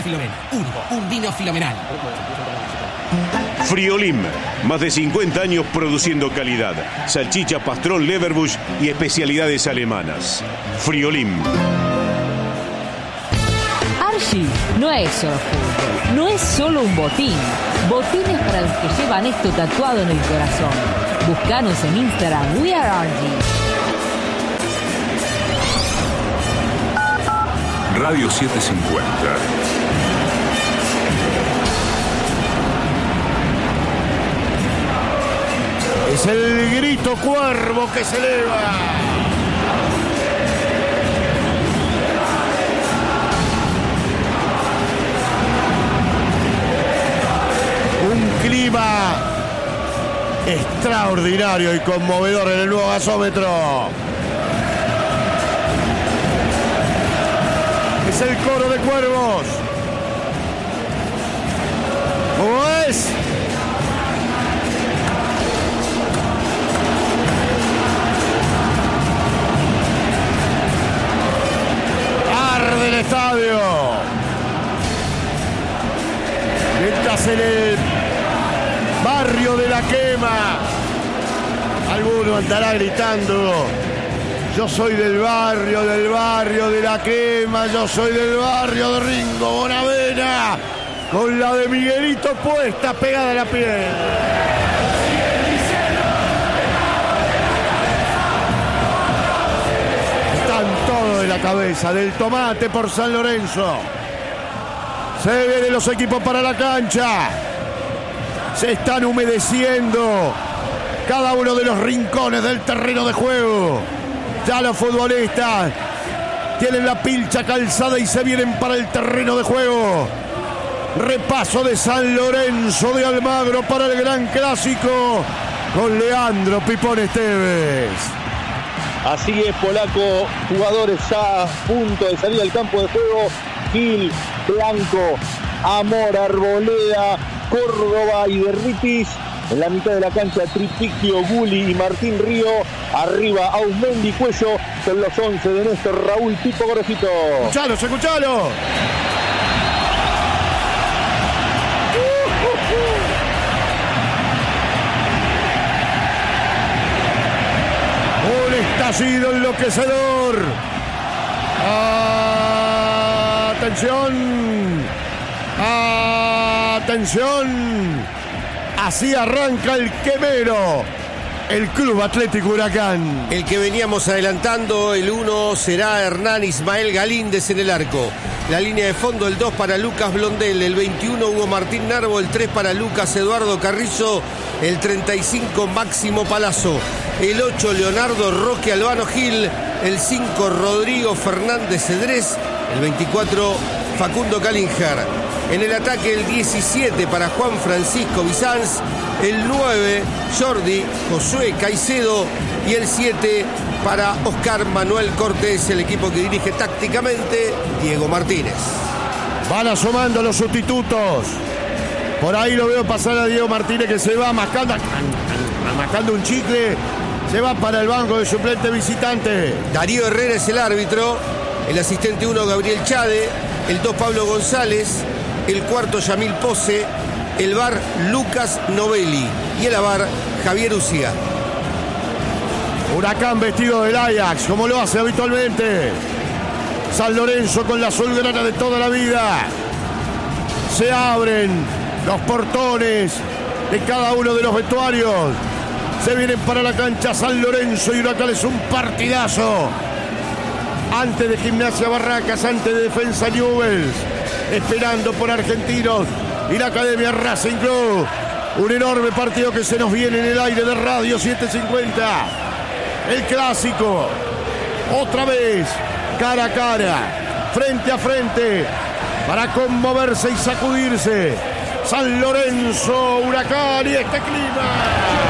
Filomena. Único, un vino Filomenal. Friolim, más de 50 años produciendo calidad. Salchicha, pastrón, leverbush y especialidades alemanas. Friolim. Archie no es solo fútbol, no es solo un botín. Botines para los que llevan esto tatuado en el corazón. Búscanos en Instagram, We Are Archie. Radio 750. Es el grito cuervo que se eleva. Un clima extraordinario y conmovedor en el nuevo gasómetro. Es el coro de cuervos. ¿Cómo es? Arde el estadio. Mientras en el barrio de La Quema alguno andará gritando: yo soy del barrio de La Quema, yo soy del barrio de Ringo Bonavena, con la de Miguelito puesta pegada a la piel. Están todos de la cabeza, del tomate por San Lorenzo. Se vienen los equipos para la cancha. Se están humedeciendo cada uno de los rincones del terreno de juego. Ya los futbolistas tienen la pilcha calzada y se vienen para el terreno de juego. Repaso de San Lorenzo de Almagro para el gran clásico con Leandro Pipón Esteves. Así es, polaco, jugadores ya a punto de salir al campo de juego. Gil, Blanco, Amor, Arboleda, Córdoba y Derritis. En la mitad de la cancha, Tripiquio, Guli y Martín Río. Arriba, Ausmendi, Cuello. Son los 11 de Néstor, Raúl Pipo Gorosito. ¡Escuchalo, escuchalo! Un estallido enloquecedor. ¡Atención! ¡Atención! Así arranca el quemero, el Club Atlético Huracán. El que veníamos adelantando, el 1 será Hernán Ismael Galíndez en el arco. La línea de fondo, el 2 para Lucas Blondel, el 21 Hugo Martín Narvo, el 3 para Lucas Eduardo Carrizo, el 35 Máximo Palazzo, el 8 Leonardo Roque Albano Gil, el 5 Rodrigo Fernández Cedrés, el 24 Facundo Calinger. En el ataque el 17 para Juan Francisco Bizanz, el 9 Jordi Josué Caicedo y el 7 para Oscar Manuel Cortés, el equipo que dirige tácticamente Diego Martínez. Van asomando los sustitutos. Por ahí lo veo pasar a Diego Martínez que se va mascando un chicle. Se va para el banco de suplente visitante. Darío Herrera es el árbitro, el asistente 1 Gabriel Chade, el 2 Pablo González, el 4 Yamil Pose, el VAR Lucas Novelli y el AVAR Javier Ucía. Huracán vestido del Ajax, como lo hace habitualmente. San Lorenzo con la azulgrana de toda la vida. Se abren los portones de cada uno de los vestuarios. Se vienen para la cancha San Lorenzo y Huracán. Es un partidazo. Antes de Gimnasia Barracas, antes de Defensa Newell's. Esperando por Argentinos y la Academia Racing Club. Un enorme partido que se nos viene en el aire de Radio 750. El clásico. Otra vez, cara a cara, frente a frente, para conmoverse y sacudirse. San Lorenzo, Huracán y este clima.